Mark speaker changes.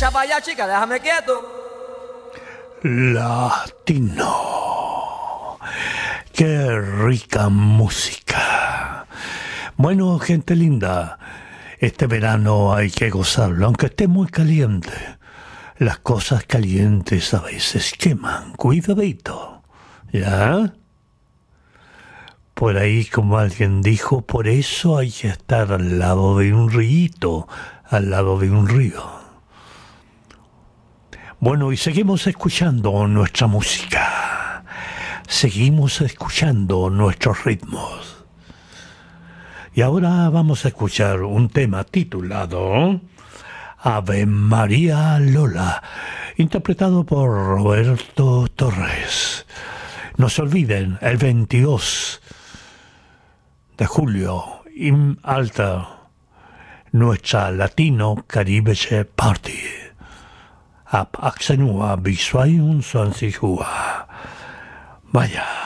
Speaker 1: echa para allá, chica, déjame quieto.
Speaker 2: Latino. Qué rica música. Bueno, gente linda, este verano hay que gozarlo, aunque esté muy caliente. Las cosas calientes a veces queman. Cuidadito, ¿ya? Por ahí, como alguien dijo, por eso hay que estar al lado de un río, al lado de un río. Bueno, y seguimos escuchando nuestra música. Seguimos escuchando nuestros ritmos. Y ahora vamos a escuchar un tema titulado Ave María Lola, interpretado por Roberto Torres. No se olviden, el 22 de julio, in Alta, nuestra Latino Caribe Party. Ab Axenua Bisuayun Swansihua. Vaya.